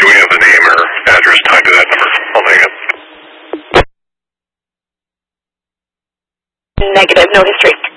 Do we have the name or address tied to that number? I'll make it. Negative, no history.